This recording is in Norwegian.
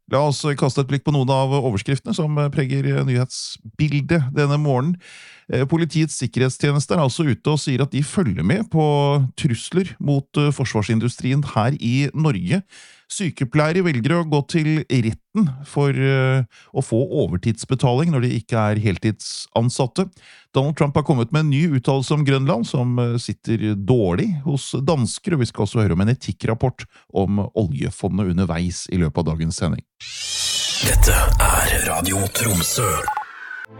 La oss kaste et blikk på noen av overskriftene som preger nyhetsbildet denne morgenen. Politiets sikkerhetstjeneste altså ute og sier at de følger med på trusler mot forsvarsindustrien her i Norge. Sykepleiere velger å gå til retten for å få overtidsbetaling når de ikke er heltidsansatte. Donald Trump har kommet med en ny uttalelse om Grønland som sitter dårlig hos dansker, og vi skal også høre om en etikkrapport om oljefondet underveis i løpet av dagens sending. Dette er Radio Tromsø.